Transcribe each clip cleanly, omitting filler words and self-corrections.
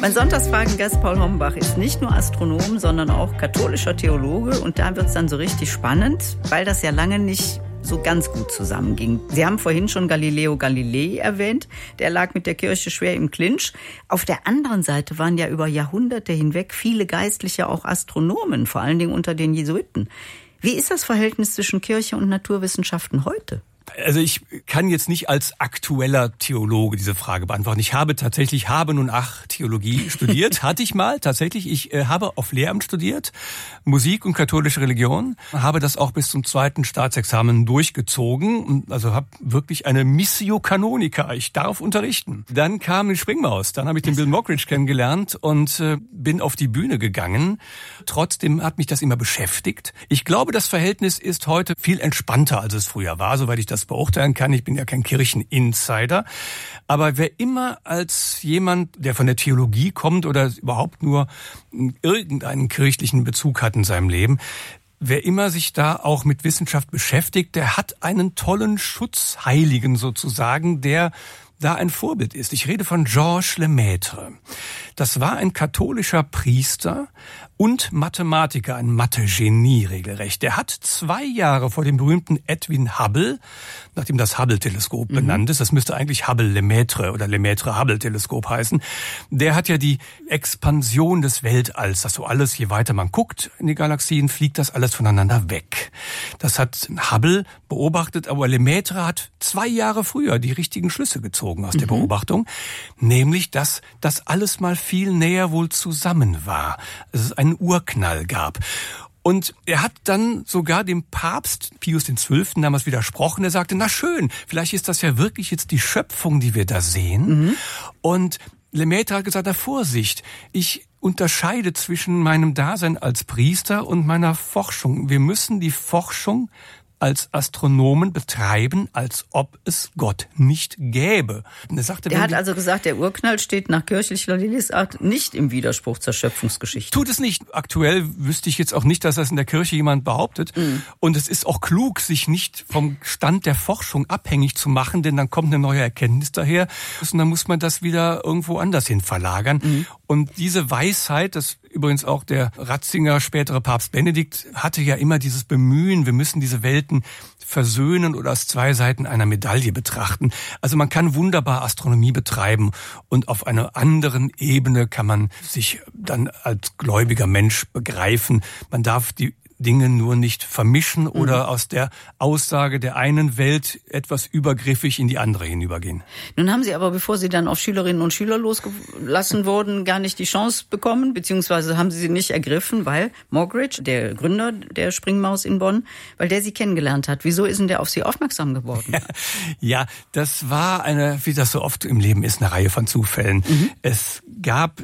Mein Sonntagsfragengast Paul Hombach ist nicht nur Astronom, sondern auch katholischer Theologe. Und da wird es dann so richtig spannend, weil das ja lange nicht so ganz gut zusammenging. Sie haben vorhin schon Galileo Galilei erwähnt. Der lag mit der Kirche schwer im Clinch. Auf der anderen Seite waren ja über Jahrhunderte hinweg viele Geistliche auch Astronomen, vor allen Dingen unter den Jesuiten. Wie ist das Verhältnis zwischen Kirche und Naturwissenschaften heute? Also ich kann jetzt nicht als aktueller Theologe diese Frage beantworten. Ich habe tatsächlich Theologie studiert. Hatte ich mal, tatsächlich. Ich habe auf Lehramt studiert, Musik und katholische Religion. Habe das auch bis zum 2. Staatsexamen durchgezogen. Also habe wirklich eine Missio Canonica. Ich darf unterrichten. Dann kam die Springmaus. Dann habe ich den Bill Mockridge kennengelernt und bin auf die Bühne gegangen. Trotzdem hat mich das immer beschäftigt. Ich glaube, das Verhältnis ist heute viel entspannter, als es früher war, soweit ich das beurteilen kann. Ich bin ja kein Kircheninsider. Aber wer immer als jemand, der von der Theologie kommt oder überhaupt nur irgendeinen kirchlichen Bezug hat in seinem Leben, wer immer sich da auch mit Wissenschaft beschäftigt, der hat einen tollen Schutzheiligen sozusagen, der da ein Vorbild ist. Ich rede von Georges Lemaitre. Das war ein katholischer Priester und Mathematiker, ein Mathe-Genie regelrecht. Der hat 2 Jahre vor dem berühmten Edwin Hubble, nachdem das Hubble-Teleskop benannt ist, das müsste eigentlich Hubble-Lemaitre oder Lemaitre-Hubble-Teleskop heißen, der hat ja die Expansion des Weltalls, dass so alles, je weiter man guckt in die Galaxien, fliegt das alles voneinander weg. Das hat Hubble beobachtet, aber Lemaitre hat 2 Jahre früher die richtigen Schlüsse gezogen aus der Beobachtung, nämlich, dass das alles mal viel näher wohl zusammen war. Es einen Urknall gab. Und er hat dann sogar dem Papst Pius XII. Damals widersprochen. Er sagte, na schön, vielleicht ist das ja wirklich jetzt die Schöpfung, die wir da sehen. Und Lemaitre hat gesagt, na Vorsicht, ich unterscheide zwischen meinem Dasein als Priester und meiner Forschung. Wir müssen die Forschung als Astronomen betreiben, als ob es Gott nicht gäbe. Und er sagte, hat also gesagt, der Urknall steht nach kirchlicher Lesart nicht im Widerspruch zur Schöpfungsgeschichte. Tut es nicht. Aktuell wüsste ich jetzt auch nicht, dass das in der Kirche jemand behauptet. Und es ist auch klug, sich nicht vom Stand der Forschung abhängig zu machen, denn dann kommt eine neue Erkenntnis daher und dann muss man das wieder irgendwo anders hin verlagern. Und diese Weisheit, das übrigens auch der Ratzinger, spätere Papst Benedikt, hatte ja immer dieses Bemühen, wir müssen diese Welten versöhnen oder als 2 Seiten einer Medaille betrachten. Also man kann wunderbar Astronomie betreiben und auf einer anderen Ebene kann man sich dann als gläubiger Mensch begreifen. Man darf die Dinge nur nicht vermischen oder aus der Aussage der einen Welt etwas übergriffig in die andere hinübergehen. Nun haben Sie aber, bevor Sie dann auf Schülerinnen und Schüler losgelassen wurden, gar nicht die Chance bekommen, beziehungsweise haben Sie sie nicht ergriffen, weil Mockridge, der Gründer der Springmaus in Bonn, weil der Sie kennengelernt hat. Wieso ist denn der auf Sie aufmerksam geworden? Ja, das war wie das so oft im Leben ist, eine Reihe von Zufällen. Es gab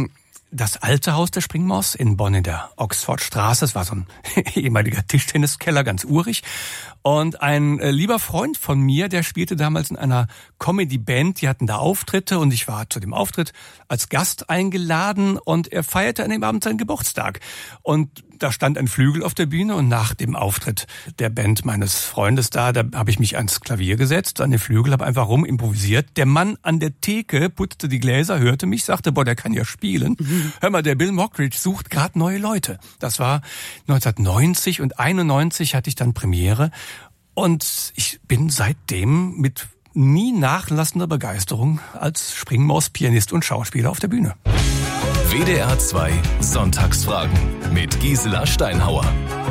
das alte Haus der Springmaus in Bonn in der Oxfordstraße. Das war so ein ehemaliger Tischtenniskeller, ganz urig. Und ein lieber Freund von mir, der spielte damals in einer Comedy-Band, die hatten da Auftritte und ich war zu dem Auftritt als Gast eingeladen und er feierte an dem Abend seinen Geburtstag. Und da stand ein Flügel auf der Bühne und nach dem Auftritt der Band meines Freundes da habe ich mich ans Klavier gesetzt, an den Flügel, habe einfach rumimprovisiert. Der Mann an der Theke putzte die Gläser, hörte mich, sagte, boah, der kann ja spielen. Hör mal, der Bill Mockridge sucht gerade neue Leute. Das war 1990 und 91 hatte ich dann Premiere und ich bin seitdem mit nie nachlassender Begeisterung als Springmaus-Pianist und Schauspieler auf der Bühne. WDR 2 Sonntagsfragen mit Gisela Steinhauer.